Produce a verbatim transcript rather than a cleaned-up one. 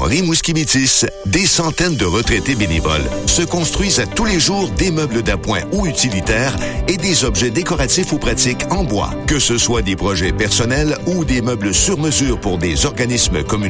Rimouski-Métis, des centaines de retraités bénévoles se construisent à tous les jours des meubles d'appoint ou utilitaires et des objets décoratifs ou pratiques en bois. Que ce soit des projets personnels ou des meubles sur mesure pour des organismes communautaires,